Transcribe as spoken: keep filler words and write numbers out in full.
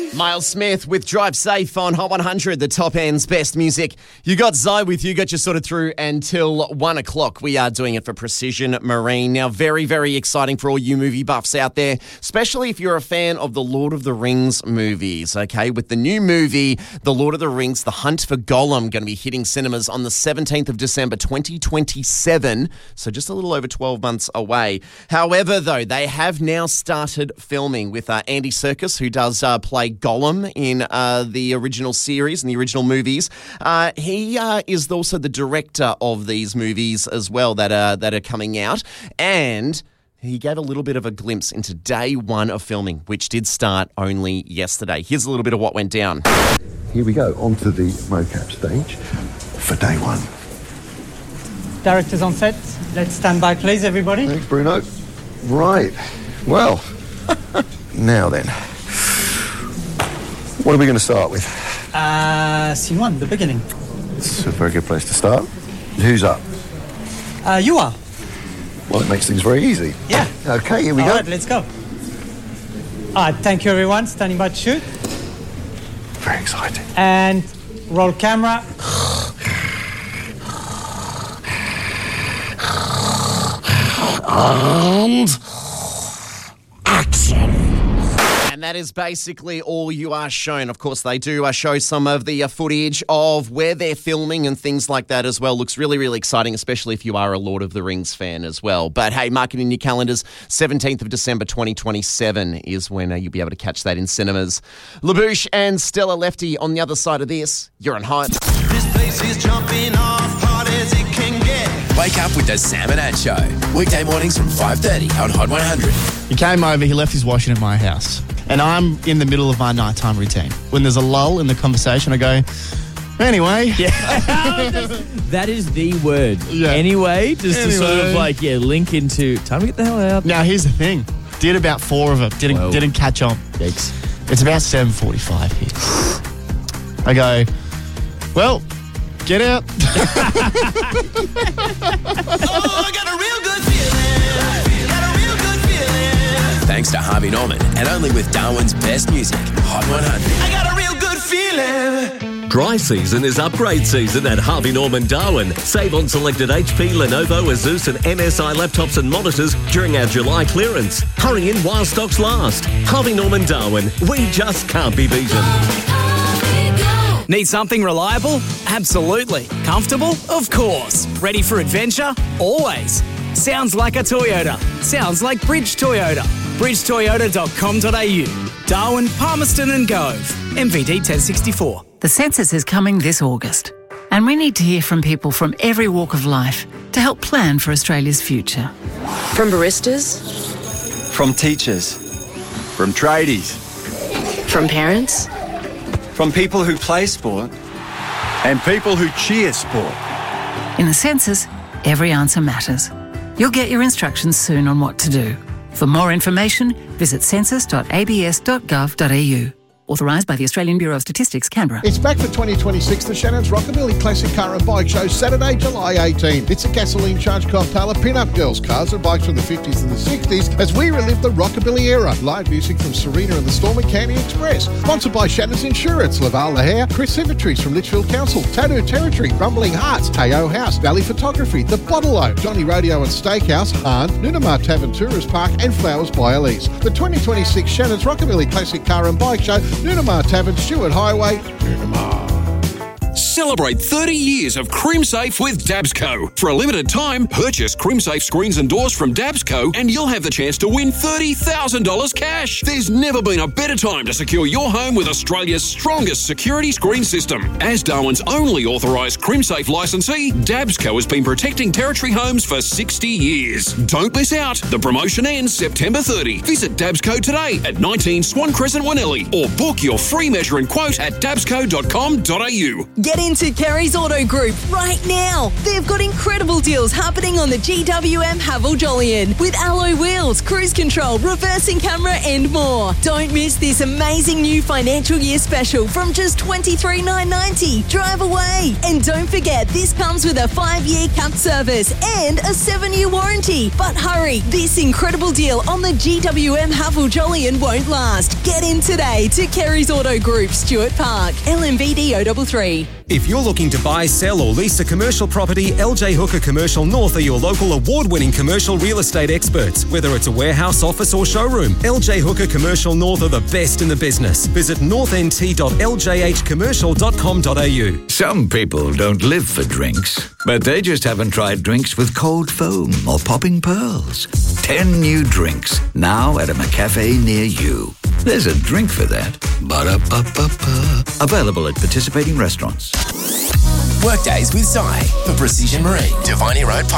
Miles Smith with Drive Safe on Hot one hundred, the top end's best music. You got Zai with you, got you sorted through until one o'clock. We are doing it for Precision Marine. Now, very, very exciting for all you movie buffs out there, especially if you're a fan of the Lord of the Rings movies, okay? With the new movie, The Lord of the Rings, The Hunt for Gollum, going to be hitting cinemas on the seventeenth of December, twenty twenty-seven, so just a little over twelve months away. However, though, they have now started filming with uh, Andy Serkis, who does uh, play Gollum in uh, the original series and the original movies. Uh, he uh, is also the director of these movies as well that are, that are coming out. And he gave a little bit of a glimpse into day one of filming, which did start only yesterday. Here's a little bit of what went down. Here we go, onto the mocap stage for day one. Directors on set. Let's stand by, please, everybody. Thanks, Bruno. Right. Well, now then. What are we going to start with? Uh, scene one, the beginning. It's a very good place to start. Who's up? Uh, you are. Well, it makes things very easy. Yeah. Okay, here we All go. right, let's go. All right, thank you, everyone. Standing by to shoot. Very exciting. And roll camera. And action. And that is basically all you are shown. Of course, they do uh, show some of the uh, footage of where they're filming and things like that as well. Looks really, really exciting, especially if you are a Lord of the Rings fan as well. But hey, mark it in your calendars. seventeenth of December twenty twenty-seven is when uh, you'll be able to catch that in cinemas. LaBouche and Stella Lefty on the other side of this. You're on Hype. This place is jumping off hard as it can get. Wake up with the Sam and Ad Show. Weekday mornings from five thirty on Hot one hundred. He came over, he left his washing at my house. And I'm in the middle of my nighttime routine. When there's a lull in the conversation, I go, anyway. Yeah. That is the word. Yeah. Anyway, just anyway. To sort of like, yeah, link into time to get the hell out. Now, here's the thing. Did about four of them. Didn't, Whoa. didn't catch on. Yikes. It's about seven forty-five here. I go, well, get out. Oh, I got a real good feeling. Got a real good feeling. Thanks to Harvey Norman and only with Darwin's best music, Hot one hundred. I got a real good feeling. Dry season is upgrade season at Harvey Norman Darwin. Save on selected H P, Lenovo, Asus and M S I laptops and monitors during our July clearance. Hurry in while stocks last. Harvey Norman Darwin. We just can't be beaten. Need something reliable? Absolutely. Comfortable? Of course. Ready for adventure? Always. Sounds like a Toyota. Sounds like Bridge Toyota. bridge toyota dot com dot a u. Darwin, Palmerston and Gove. M V D ten sixty-four. The census is coming this August, and we need to hear from people from every walk of life to help plan for Australia's future. From baristas. From teachers. From tradies. From parents. From people who play sport. And people who cheer sport. In the census, every answer matters. You'll get your instructions soon on what to do. For more information, visit census dot a b s dot gov dot a u. Authorised by the Australian Bureau of Statistics, Canberra. It's back for twenty twenty-six, the Shannon's Rockabilly Classic Car and Bike Show, Saturday, July eighteenth. It's a gasoline-charged cocktail of pin-up girls, cars and bikes from the fifties and the sixties as we relive the Rockabilly era. Live music from Serena and the Storm and Candy Express. Sponsored by Shannon's Insurance, Laval The Hair, Chris Symmetries from Litchfield Council, Tattoo Territory, Rumbling Hearts, Teo House, Valley Photography, The Bottle-O, Johnny Rodeo and Steakhouse, Hahn, Nunamar Tavern Tourist Park and Flowers by Elise. The twenty twenty-six Shannon's Rockabilly Classic Car and Bike Show, Nunamar Tavern, Stewart Highway, Nunamar. Celebrate thirty years of CrimSafe with Dabsco. For a limited time, purchase CrimSafe screens and doors from Dabsco and you'll have the chance to win thirty thousand dollars cash. There's never been a better time to secure your home with Australia's strongest security screen system. As Darwin's only authorised CrimSafe licensee, Dabsco has been protecting Territory homes for sixty years. Don't miss out. The promotion ends September thirtieth. Visit Dabsco today at nineteen Swan Crescent, Wanelli or book your free measure and quote at dabsco dot com dot a u. Get in into Kerry's Auto Group right now. They've got incredible deals happening on the G W M Haval Jolyon with alloy wheels, cruise control, reversing camera and more. Don't miss this amazing new financial year special from just twenty-three thousand nine hundred ninety dollars. Drive away. And don't forget, this comes with a five-year capped service and a seven-year warranty. But hurry, this incredible deal on the G W M Haval Jolyon won't last. Get in today to Kerry's Auto Group, Stuart Park, L M V D zero three three. If you're looking to buy, sell or lease a commercial property, L J Hooker Commercial North are your local award-winning commercial real estate experts. Whether it's a warehouse, office or showroom, L J Hooker Commercial North are the best in the business. Visit north n t dot l j h commercial dot com dot a u. Some people don't live for drinks, but they just haven't tried drinks with cold foam or popping pearls. Ten new drinks, now at a McCafe near you. There's a drink for that. Ba-da-ba-ba-ba. Available at participating restaurants. Workdays with Zy for Precision Marine, Diviny Road Park.